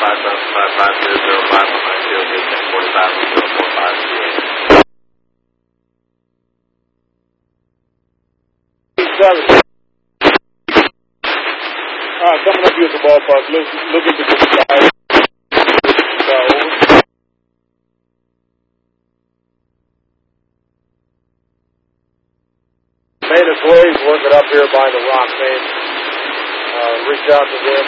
Coming up here at the ballpark, looking to the sky. Main employees working up here by the rock main. Reach out to them.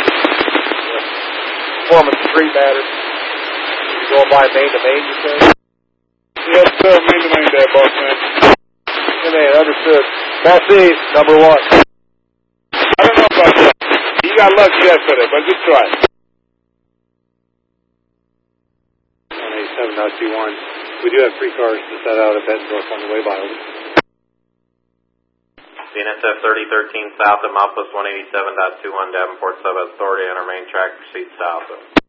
Performance street matters. You going by main to main, you say? Yes, sir. Main to main there, boss man. Hey, man, understood. Massey, number 1. I don't know about that. You got luck yesterday, but just try. 187.21. We do have 3 cars to set out at Bettendorf on the way by. BNSF 3013 south of milepost 187.21 Davenport Sub Authority, enter main track, proceed south.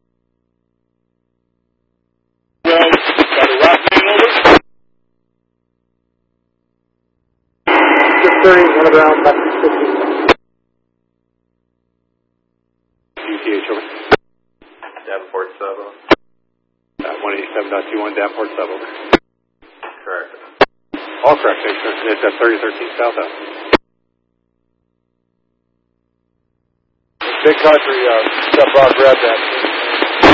Well, got a rock main over? 630, one around, back to 15. UTH over. Davenport Sub. 187.21 Davenport Sub over. Correct. All correct, thanks, sir. It's at 3013 south out. Big country, step out, grab that.